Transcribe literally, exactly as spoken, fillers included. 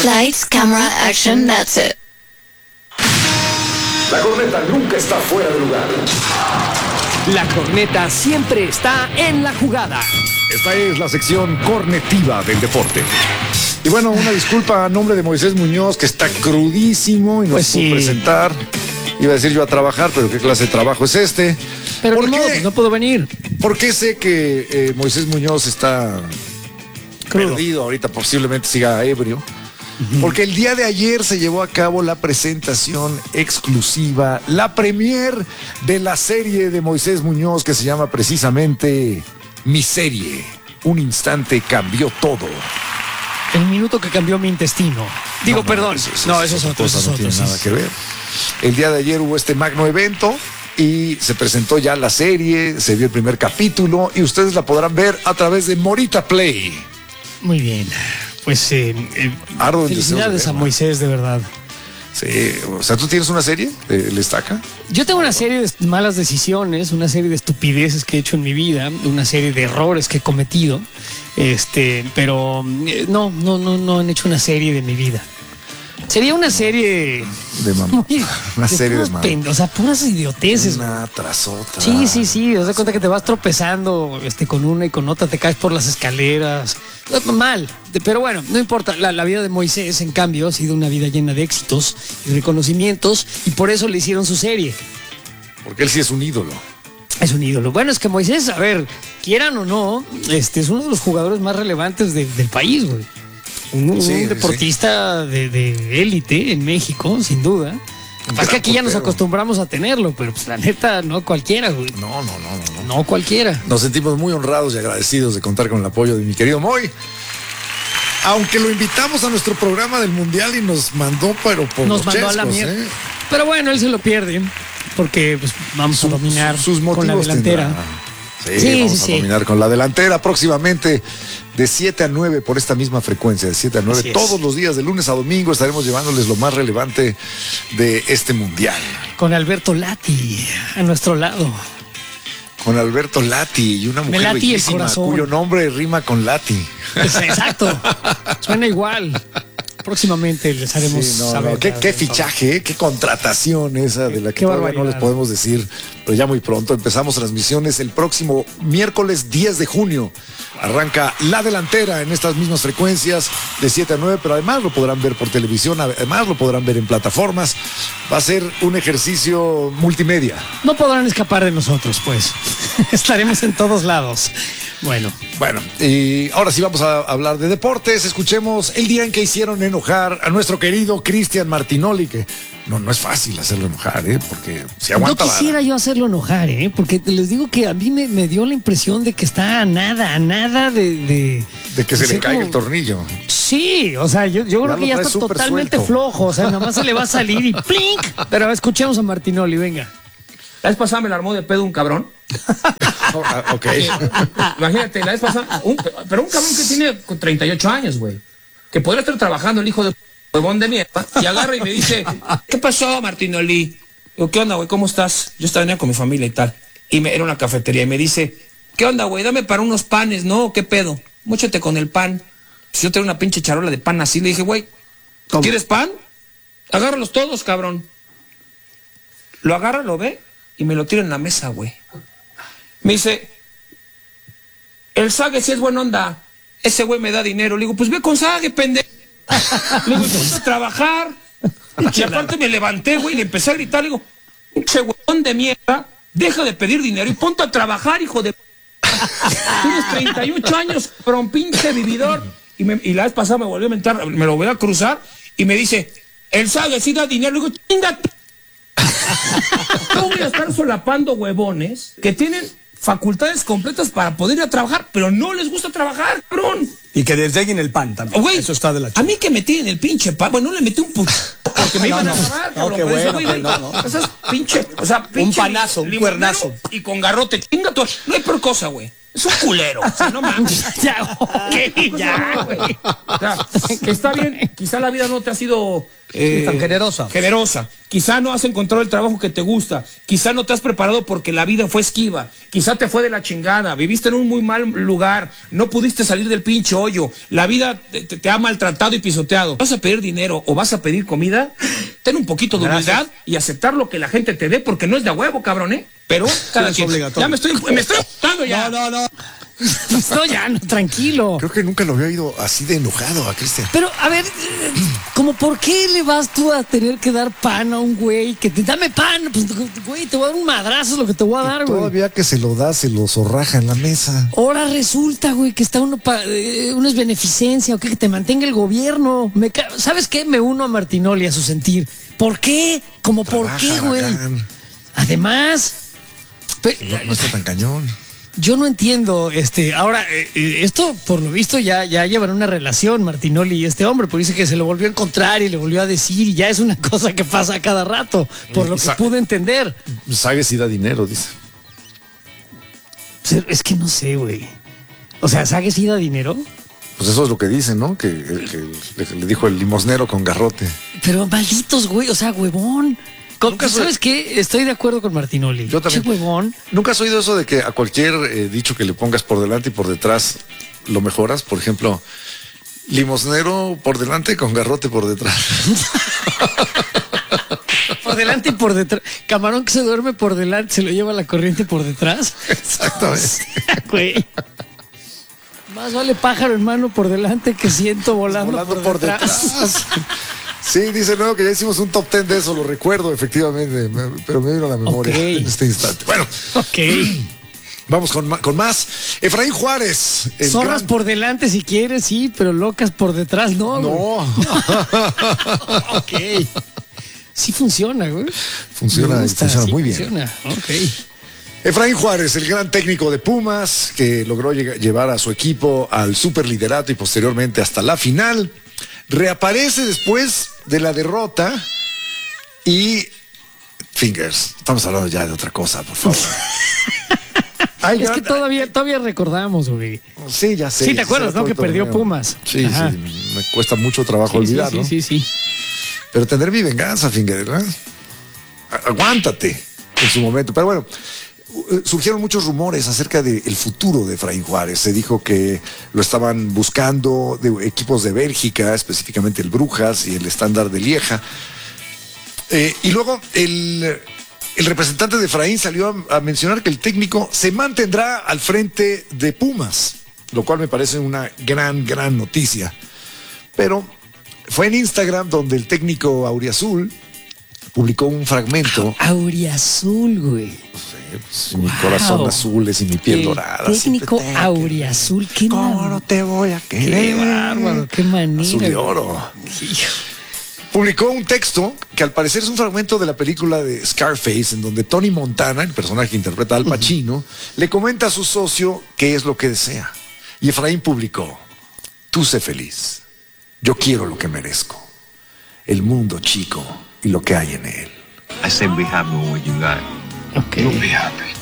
Lights, camera, action, that's it. La corneta nunca está fuera de lugar. La corneta siempre está en la jugada. Esta es la sección cornetiva del deporte. Y bueno, una disculpa a nombre de Moisés Muñoz, que está crudísimo y no Pues se pudo sí. presentar. Iba a decir yo a trabajar, pero ¿qué clase de trabajo es este? Pero ¿Por no, qué? no puedo venir. ¿Por qué sé que eh, Moisés Muñoz está Crudo. perdido? Ahorita posiblemente siga ebrio. Porque el día de ayer se llevó a cabo la presentación exclusiva, la premier de la serie de Moisés Muñoz, que se llama precisamente Mi Serie. Un instante cambió todo. El minuto que cambió mi intestino. Digo, No, no, perdón. eso- eso- no, esa eso es otro. cosa Eso es no otro. tiene sí, nada sí. que ver. El día de ayer hubo este magno evento y se presentó ya la serie, se vio el primer capítulo y ustedes la podrán ver a través de Morita Play. Muy bien. Pues eh, eh, Ardo en deseos de felicidades a verla. Moisés, de verdad. Sí, o sea, ¿tú tienes una serie de El Estaca? Yo tengo una serie de malas decisiones, una serie de estupideces que he hecho en mi vida, una serie de errores que he cometido, este, pero eh, no, no, no, no han hecho una serie de mi vida. Sería una serie De mamá. muy- Una serie de puras mamá. pen- o sea, puras idioteces. Una tras otra. Sí, sí, sí, te das cuenta que te vas tropezando este, con una y con otra, te caes por las escaleras. Mal, de- pero bueno, no importa. La, la vida de Moisés, en cambio, ha sido una vida llena de éxitos y reconocimientos, y por eso le hicieron su serie. Porque él sí es un ídolo. Es un ídolo. Bueno, es que Moisés, a ver, quieran o no, este es uno de los jugadores más relevantes de- del país, güey. Un, un Sí, sí, deportista de, de élite en México, sin duda. Lo que pasa es que aquí ya nos portero. acostumbramos a tenerlo, pero pues la neta, no cualquiera, güey. No, no, no, no, no. No cualquiera. Nos sentimos muy honrados y agradecidos de contar con el apoyo de mi querido Moy. Aunque lo invitamos a nuestro programa del Mundial y nos mandó, pero por Nos los mandó a la chescos, mierda. ¿eh? Pero bueno, él se lo pierde, porque pues, vamos Su- a dominar su- sus motivos con la delantera. tendrá. Sí, Sí, vamos sí, a sí. dominar con la delantera próximamente de siete a nueve por esta misma frecuencia, de siete a nueve. Así es. Todos los días, de lunes a domingo, estaremos llevándoles lo más relevante de este Mundial. Con Alberto Lati a nuestro lado. Con Alberto Lati y una Me mujer late el bellísima corazón. cuyo nombre rima con Lati. Pues, exacto. Suena igual. Próximamente les haremos Sí, no, saber. no, qué, la- qué fichaje, ¿eh? Qué contratación esa de la que Qué todavía no barbaridad. les podemos decir, pero ya muy pronto empezamos transmisiones el próximo miércoles diez de junio. Arranca la delantera en estas mismas frecuencias de siete a nueve, pero además lo podrán ver por televisión, además lo podrán ver en plataformas. Va a ser un ejercicio multimedia. No podrán escapar de nosotros, pues. Estaremos en todos lados. Bueno, Bueno, y ahora sí vamos a hablar de deportes. Escuchemos el día en que hicieron enojar a nuestro querido Cristian Martinoli, que no, no es fácil hacerlo enojar, ¿eh? Porque si no aguanta quisiera vara. yo hacerlo enojar, ¿eh? Porque les digo que a mí me, me dio la impresión de que está a nada, a nada de... De, De que se de le ser caiga como- el tornillo. Sí, o sea, yo, yo creo lo que ya trae está súper totalmente suelto. flojo, o sea, nada más se le va a salir y ¡plink! Pero escuchemos a Martinoli, venga. La vez pasada me la armó de pedo un cabrón. Oh, ah, ok. Imagínate, la vez pasada, un- pero un cabrón que tiene con treinta y ocho años, güey. Que podría estar trabajando el hijo de huevón de mierda. Y agarra y me dice, ¿qué pasó, Martinoli? Digo, ¿qué onda, güey? ¿Cómo estás? Yo estaba venía con mi familia y tal. Y me, era una cafetería y me dice, ¿qué onda, güey? Dame para unos panes, ¿no? ¿Qué pedo? Móchate con el pan. Pues yo tengo una pinche charola de pan así. Le dije, güey, ¿quieres pan? Agárralos todos, cabrón. Lo agarra, lo ve y me lo tira en la mesa, güey. Me dice, el Sague sí es buena onda. Ese güey me da dinero. Le digo, pues ve con Sague, pendejo. Le digo, ponte a trabajar. Y aparte me levanté, güey, y le empecé a gritar. Le digo, pinche huevón de mierda, deja de pedir dinero y ponte a trabajar, hijo de... Tienes treinta y ocho años, pero un pinche vividor. Y, me- y la vez pasada me volvió a mentar, me lo voy a cruzar y me dice, el Sague sí da dinero. Le digo, chingate. ¿Cómo voy a estar solapando huevones que tienen facultades completas para poder ir a trabajar, pero no les gusta trabajar, cabrón? Y que desdeguen el pan también. Güey, Eso está de la a mí que me tienen el pinche pan, bueno, no le metí un puto porque me No, iban a no. agarrar, No, cabrón. qué por eso, bueno, güey, pues, no, no. Esas pinche, o sea, pinche panazo, un limonero cuernazo. y con garrote, chinga tú. No hay peor cosa, güey. Es un culero, o sea, no mames. Ya, ok, ya, güey. O sea, que está bien, quizá la vida no te ha sido eh, tan generosa. Generosa. Quizá no has encontrado el trabajo que te gusta. Quizá no te has preparado porque la vida fue esquiva. Quizá te fue de la chingada. Viviste en un muy mal lugar. No pudiste salir del pinche hoyo. La vida te, te, te ha maltratado y pisoteado. ¿Vas a pedir dinero o vas a pedir comida? Ten un poquito de humildad Gracias. y aceptar lo que la gente te dé porque no es de a huevo, cabrón, ¿eh? Pero cada es quien. obligatorio. Ya me estoy, me estoy gustando ya. No, no, no. No, ya, no, tranquilo. Creo que nunca lo había oído así de enojado a Cristian. Pero, a ver, eh, como por qué le vas tú a tener que dar pan a un güey que te dame pan, pues güey, te voy a dar un madrazo es lo que te voy a dar, güey. Todavía que se lo da, se lo zorraja en la mesa. Ahora resulta, güey, que está uno para eh, uno es beneficencia o que, que te mantenga el gobierno. Me ca- ¿Sabes qué? Me uno a Martinoli a su sentir. ¿Por qué? ¿Cómo por Trabaja, qué, güey? bacán. Además, pe- No, no está tan cañón. yo no entiendo, este, ahora, eh, eh, esto por lo visto ya, ya llevan una relación Martinoli y este hombre, porque dice que se lo volvió a encontrar y le volvió a decir y ya es una cosa que pasa a cada rato, por lo que Sa- pude entender. Sague sí da dinero, dice. Pero es que no sé, güey. O sea, ¿Sague sí da dinero? Pues eso es lo que dicen, ¿no? Que, que le, le dijo el limosnero con garrote. Pero malditos, güey, o sea, huevón. Con- Nunca soy- ¿Sabes qué? Estoy de acuerdo con Martinoli. Yo también. Che huevón. ¿Nunca has oído eso de que a cualquier eh, dicho que le pongas por delante y por detrás lo mejoras? Por ejemplo, limosnero por delante con garrote por detrás. Por delante y por detrás. Camarón que se duerme por delante, se lo lleva la corriente por detrás. Exactamente. Güey. Más vale pájaro en mano por delante que ciento volando, Volando por, detrás. Sí, dice luego que ya hicimos un top ten de eso, lo recuerdo efectivamente, me- pero me vino a la memoria Ok. en este instante. Bueno, Ok. vamos con, ma- con más. Efraín Juárez. el Zorras gran- por delante si quieres, sí, pero locas por detrás, no. güey. No. Ok. Sí funciona, güey. Funciona, Me y gusta, funciona sí muy bien. Funciona. Ok. Efraín Juárez, el gran técnico de Pumas, que logró lleg- llevar a su equipo al superliderato y posteriormente hasta la final, reaparece después de la derrota y fingers. Estamos hablando ya de otra cosa, por favor. Ay, Es ya- que todavía, todavía recordamos, güey. Sí, ya sé. Sí, ¿te acuerdas, sé no? Que todo el perdió torneo. Pumas. Sí, Ajá. sí, me cuesta mucho trabajo Sí, olvidarlo. sí, sí, sí, sí. Pero tendré mi venganza, Finger, ¿verdad? A- Aguántate en su momento. Pero bueno, u- surgieron muchos rumores acerca del futuro de Efraín Juárez. Se dijo que lo estaban buscando de equipos de Bélgica, específicamente el Brujas y el Estándar de Lieja. Eh, y luego el, el representante de Efraín salió a, a mencionar que el técnico se mantendrá al frente de Pumas, lo cual me parece una gran, gran noticia. Pero fue en Instagram donde el técnico Auriazul publicó un fragmento. Auriazul, güey. Sí, mi Wow. corazón azul es y mi piel El dorada. técnico siempre te- Auriazul, qué, ¿Cómo ma- no te voy a qué querer? bárbaro, qué manera. Azul de güey. oro. Hijo. Publicó un texto que al parecer es un fragmento de la película de Scarface, en donde Tony Montana, el personaje que interpreta a Al Pacino, le comenta a su socio qué es lo que desea. Y Efraín publicó: tú sé feliz, yo quiero lo que merezco, el mundo chico y lo que hay en él. I said be happy with what you got. Ok. You'll be happy.